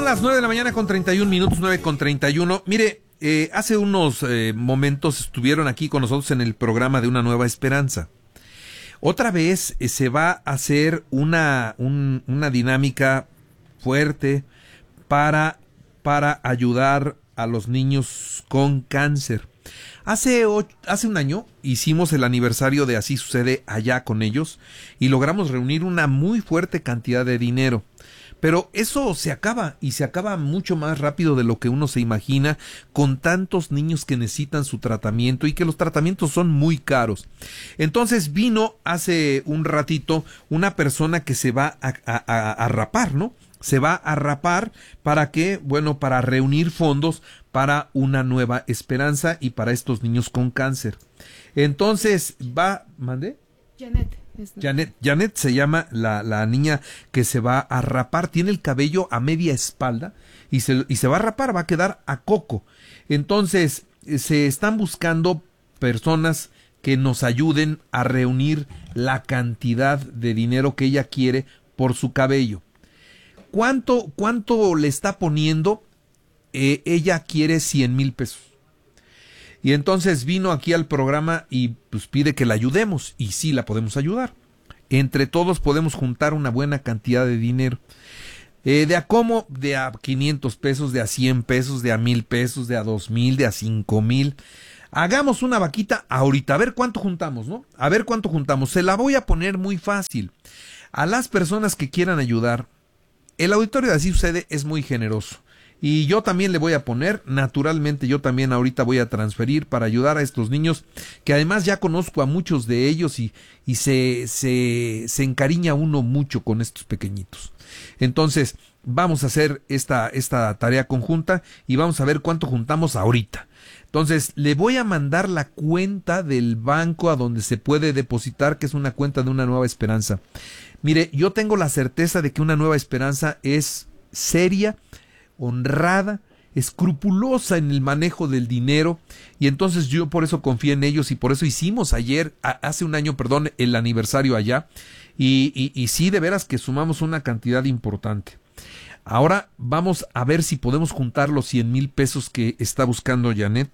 las 9 de la mañana con 31 minutos, 9 con 31. Mire, hace unos momentos estuvieron aquí con nosotros en el programa de Una Nueva Esperanza. Otra vez se va a hacer una dinámica fuerte para ayudar a los niños con cáncer. Hace un año hicimos el aniversario de Así Sucede allá con ellos y logramos reunir una muy fuerte cantidad de dinero. Pero eso se acaba, y se acaba mucho más rápido de lo que uno se imagina, con tantos niños que necesitan su tratamiento y que los tratamientos son muy caros. Entonces vino hace un ratito una persona que se va a rapar, ¿no? Se va a rapar para que, bueno, para reunir fondos para Una Nueva Esperanza y para estos niños con cáncer. Entonces ¿mandé? Janet se llama la niña que se va a rapar. Tiene el cabello a media espalda y se va a rapar, va a quedar a coco. Entonces se están buscando personas que nos ayuden a reunir la cantidad de dinero que ella quiere por su cabello. ¿Cuánto le está poniendo? Ella quiere 100,000 pesos. Y entonces vino aquí al programa y pues pide que la ayudemos, y sí la podemos ayudar. Entre todos podemos juntar una buena cantidad de dinero. De a 500 pesos, de a 100 pesos, de a 1,000 pesos, de a 2,000, de a 5,000. Hagamos una vaquita ahorita, a ver cuánto juntamos, ¿no? A ver cuánto juntamos. Se la voy a poner muy fácil. A las personas que quieran ayudar, el auditorio de Así Sucede es muy generoso. Y yo también le voy a poner, naturalmente yo también ahorita voy a transferir para ayudar a estos niños, que además ya conozco a muchos de ellos y se encariña uno mucho con estos pequeñitos. Entonces vamos a hacer esta tarea conjunta y vamos a ver cuánto juntamos ahorita. Entonces le voy a mandar la cuenta del banco a donde se puede depositar, que es una cuenta de Una Nueva Esperanza. Mire, yo tengo la certeza de que Una Nueva Esperanza es seria, honrada, escrupulosa en el manejo del dinero, y entonces yo por eso confié en ellos y por eso hicimos hace un año, el aniversario allá, y sí, de veras que sumamos una cantidad importante. Ahora vamos a ver si podemos juntar los 100,000 pesos que está buscando Janet,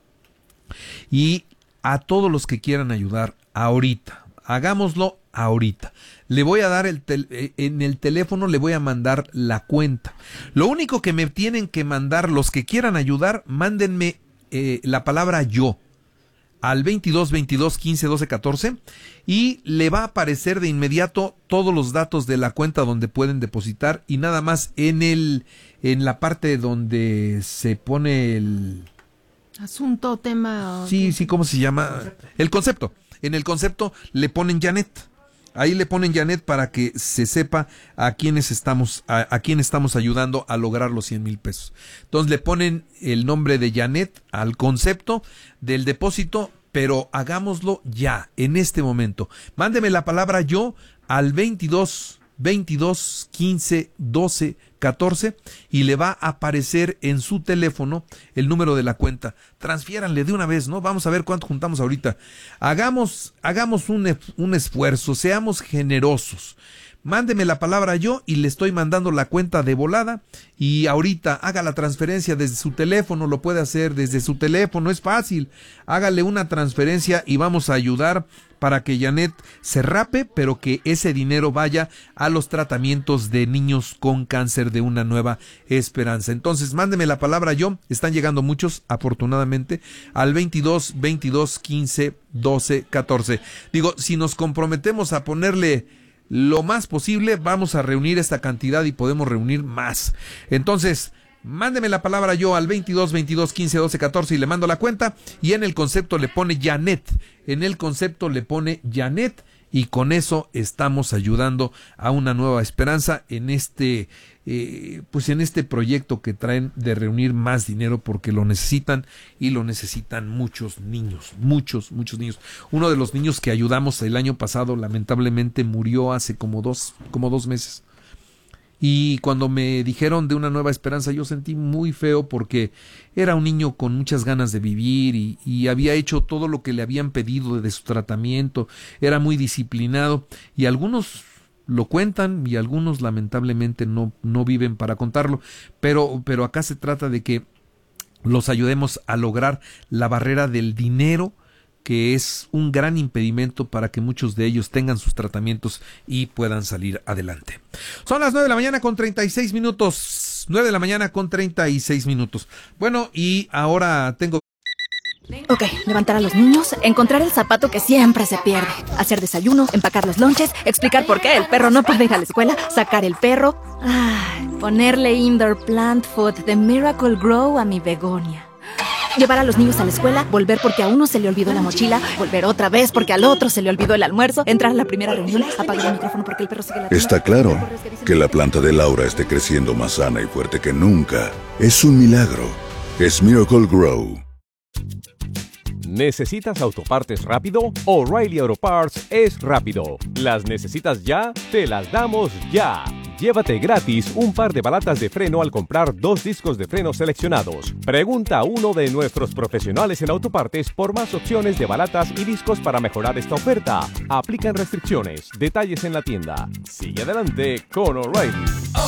y a todos los que quieran ayudar ahorita, hagámoslo ahorita. Le voy a dar en el teléfono, le voy a mandar la cuenta. Lo único que me tienen que mandar, los que quieran ayudar, mándenme la palabra yo al 22 22 15 12 14 y le va a aparecer de inmediato todos los datos de la cuenta donde pueden depositar, y nada más en la parte donde se pone el asunto, tema. Sí, ¿cómo se llama? El concepto. En el concepto le ponen Janet. Ahí le ponen Janet para que se sepa a quién estamos ayudando a lograr los 100,000 pesos. Entonces le ponen el nombre de Janet al concepto del depósito, pero hagámoslo ya, en este momento. Mándeme la palabra yo al 22 22 15 12 14 y le va a aparecer en su teléfono el número de la cuenta. Transfiéranle de una vez, ¿no? Vamos a ver cuánto juntamos ahorita. Hagamos un esfuerzo, seamos generosos. Mándeme la palabra yo y le estoy mandando la cuenta de volada, y ahorita haga la transferencia desde su teléfono, lo puede hacer desde su teléfono, es fácil. Hágale una transferencia y vamos a ayudar para que Janet se rape, pero que ese dinero vaya a los tratamientos de niños con cáncer de Una Nueva Esperanza. Entonces, mándeme la palabra yo, están llegando muchos, afortunadamente, al 22 22 15 12 14. Digo, si nos comprometemos a ponerle lo más posible, vamos a reunir esta cantidad y podemos reunir más. Entonces, mándeme la palabra yo al 22 22 15 12 14 y le mando la cuenta, y en el concepto le pone Janet. En el concepto le pone Janet, y con eso estamos ayudando a Una Nueva Esperanza en este proyecto que traen de reunir más dinero, porque lo necesitan, y lo necesitan muchos niños. Niños. Uno de los niños que ayudamos el año pasado lamentablemente murió hace como dos meses. Y cuando me dijeron de Una Nueva Esperanza, yo sentí muy feo, porque era un niño con muchas ganas de vivir y había hecho todo lo que le habían pedido de su tratamiento, era muy disciplinado, y algunos lo cuentan y algunos lamentablemente no viven para contarlo, pero acá se trata de que los ayudemos a lograr la barrera del dinero, que es un gran impedimento para que muchos de ellos tengan sus tratamientos y puedan salir adelante. Son las 9 de la mañana con 36 minutos. 9 de la mañana con 36 minutos. Bueno, y ahora tengo... Ok, levantar a los niños, encontrar el zapato que siempre se pierde, hacer desayuno, empacar los lonches, explicar por qué el perro no puede ir a la escuela, sacar el perro, ponerle indoor plant food de Miracle Grow a mi begonia. Llevar a los niños a la escuela, volver porque a uno se le olvidó la mochila, volver otra vez porque al otro se le olvidó el almuerzo, entrar a la primera reunión, apagar el micrófono porque el perro sigue latiendo. Está claro que la planta de Laura esté creciendo más sana y fuerte que nunca. Es un milagro. Es Miracle Grow. ¿Necesitas autopartes rápido? O'Reilly Auto Parts es rápido. ¿Las necesitas ya? Te las damos ya. Llévate gratis un par de balatas de freno al comprar 2 discos de freno seleccionados. Pregunta a uno de nuestros profesionales en autopartes por más opciones de balatas y discos para mejorar esta oferta. Aplican restricciones. Detalles en la tienda. Sigue adelante con O'Reilly.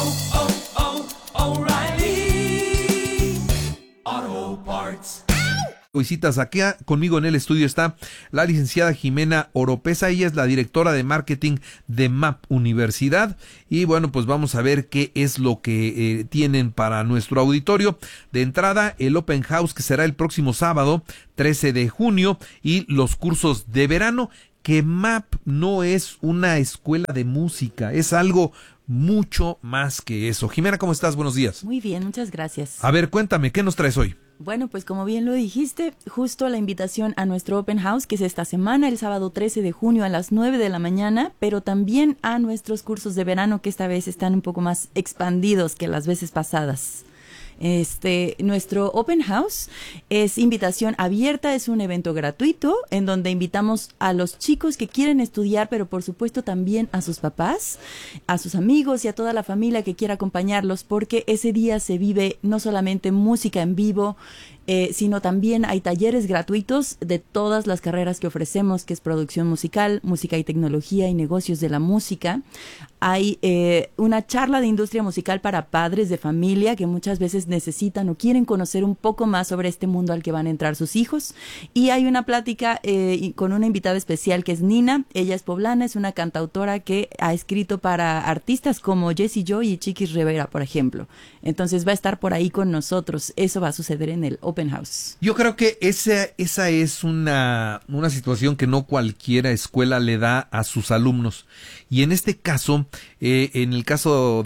O'Reilly Auto Parts. Visitas aquí conmigo en el estudio está la licenciada Jimena Oropesa. Ella es la directora de marketing de MAP Universidad y bueno, pues vamos a ver qué es lo que tienen para nuestro auditorio. De entrada, el Open House, que será el próximo sábado 13 de junio, y los cursos de verano, que MAP no es una escuela de música, es algo mucho más que eso. Jimena, ¿cómo estás? Buenos días. Muy bien, muchas gracias. A ver, cuéntame, ¿qué nos traes hoy? Bueno, pues como bien lo dijiste, justo la invitación a nuestro Open House, que es esta semana, el sábado 13 de junio a las 9 de la mañana, pero también a nuestros cursos de verano, que esta vez están un poco más expandidos que las veces pasadas. Nuestro Open House es invitación abierta, es un evento gratuito en donde invitamos a los chicos que quieren estudiar, pero por supuesto también a sus papás, a sus amigos y a toda la familia que quiera acompañarlos, porque ese día se vive no solamente música en vivo, sino también hay talleres gratuitos de todas las carreras que ofrecemos, que es producción musical, música y tecnología y negocios de la música. Hay una charla de industria musical para padres de familia que muchas veces necesitan o quieren conocer un poco más sobre este mundo al que van a entrar sus hijos. Y hay una plática con una invitada especial que es Nina. Ella es poblana, es una cantautora que ha escrito para artistas como Jessie Joy y Chiquis Rivera, por ejemplo. Entonces va a estar por ahí con nosotros. Eso va a suceder en el Open House. Yo creo que esa es una situación que no cualquiera escuela le da a sus alumnos. Y en este caso, en el caso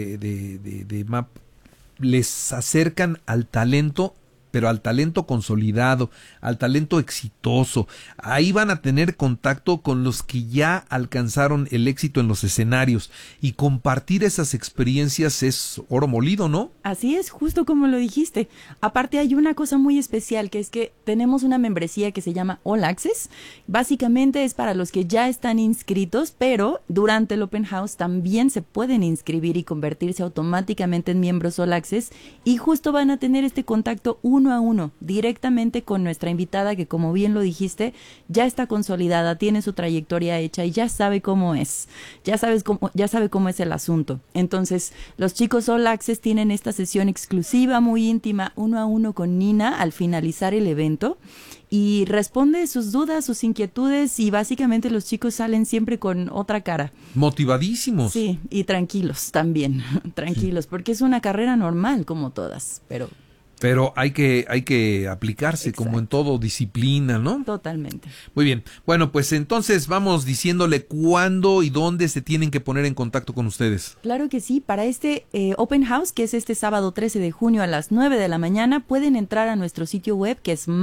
de MAP, les acercan al talento, pero al talento consolidado, al talento exitoso. Ahí van a tener contacto con los que ya alcanzaron el éxito en los escenarios, y compartir esas experiencias es oro molido, ¿no? Así es, justo como lo dijiste. Aparte hay una cosa muy especial, que es que tenemos una membresía que se llama All Access. Básicamente es para los que ya están inscritos, pero durante el Open House también se pueden inscribir y convertirse automáticamente en miembros All Access, y justo van a tener este contacto uno a uno, directamente con nuestra invitada, que como bien lo dijiste, ya está consolidada, tiene su trayectoria hecha y ya sabe cómo es, ya sabe cómo es el asunto. Entonces, los chicos All Access tienen esta sesión exclusiva, muy íntima, uno a uno con Nina al finalizar el evento, y responde sus dudas, sus inquietudes, y básicamente los chicos salen siempre con otra cara. Motivadísimos. Sí, y tranquilos también, tranquilos, porque es una carrera normal como todas, pero hay que aplicarse. Exacto. Como en todo, disciplina, ¿no? Totalmente. Muy bien. Bueno, pues entonces vamos diciéndole cuándo y dónde se tienen que poner en contacto con ustedes. Claro que sí. Para este Open House, que es este sábado 13 de junio a las 9 de la mañana, pueden entrar a nuestro sitio web, que es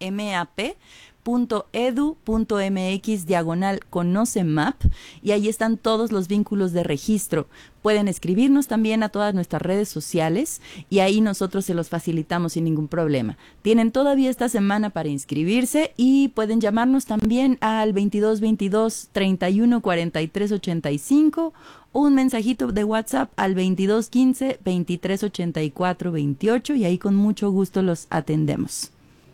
map.edu.mx/conoce MAP, y ahí están todos los vínculos de registro. Pueden escribirnos también a todas nuestras redes sociales y ahí nosotros se los facilitamos sin ningún problema. Tienen todavía esta semana para inscribirse y pueden llamarnos también al 2222 31 43 85 o un mensajito de WhatsApp al 2215 23 84 28, y ahí con mucho gusto los atendemos.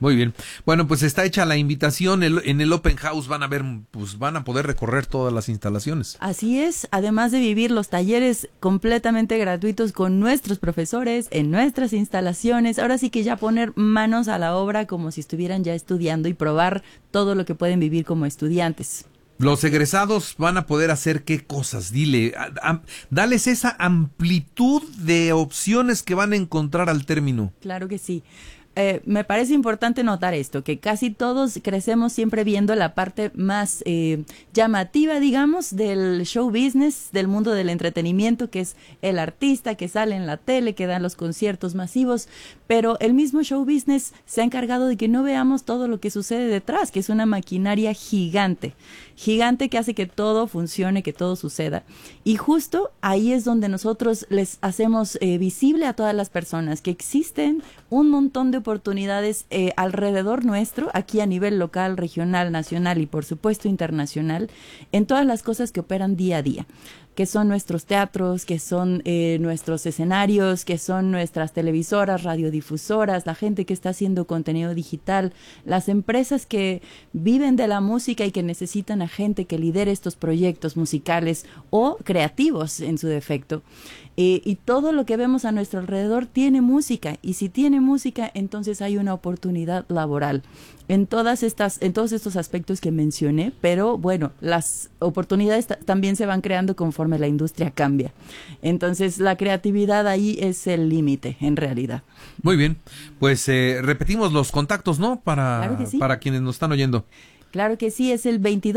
Muy bien. Bueno, pues está hecha la invitación. En el Open House van a poder recorrer todas las instalaciones. Así es, además de vivir los talleres completamente gratuitos con nuestros profesores en nuestras instalaciones. Ahora sí que ya poner manos a la obra como si estuvieran ya estudiando y probar todo lo que pueden vivir como estudiantes. Los egresados van a poder hacer qué cosas, dile, dales esa amplitud de opciones que van a encontrar al término. Claro que sí. Me parece importante notar esto, que casi todos crecemos siempre viendo la parte más llamativa, digamos, del show business, del mundo del entretenimiento, que es el artista que sale en la tele, que dan los conciertos masivos, pero el mismo show business se ha encargado de que no veamos todo lo que sucede detrás, que es una maquinaria gigante que hace que todo funcione, que todo suceda. Y justo ahí es donde nosotros les hacemos visible a todas las personas que existen un montón de oportunidades alrededor nuestro, aquí a nivel local, regional, nacional y por supuesto internacional, en todas las cosas que operan día a día, que son nuestros teatros, que son nuestros escenarios, que son nuestras televisoras, radiodifusoras, la gente que está haciendo contenido digital, las empresas que viven de la música y que necesitan a gente que lidere estos proyectos musicales o creativos en su defecto. Y todo lo que vemos a nuestro alrededor tiene música, y si tiene música, entonces hay una oportunidad laboral en todos estos aspectos que mencioné, pero bueno, las oportunidades también se van creando conforme la industria cambia. Entonces la creatividad ahí es el límite, en realidad. Muy bien, pues repetimos los contactos, ¿no? Claro que sí. Para quienes nos están oyendo. Claro que sí, es el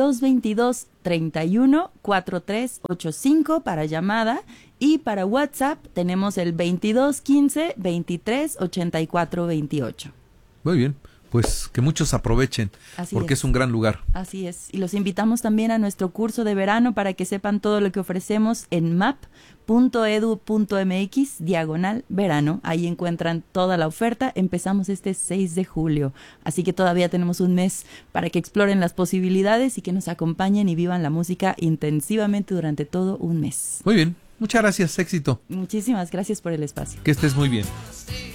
2222-31-4385 para llamada, y para WhatsApp tenemos el 2215-238428. Muy bien, pues que muchos aprovechen, porque es un gran lugar. Así es, y los invitamos también a nuestro curso de verano para que sepan todo lo que ofrecemos en map.edu.mx/verano. Ahí encuentran toda la oferta. Empezamos este 6 de julio, así que todavía tenemos un mes para que exploren las posibilidades y que nos acompañen y vivan la música intensivamente durante todo un mes. Muy bien, muchas gracias, éxito. Muchísimas gracias por el espacio. Que estés muy bien.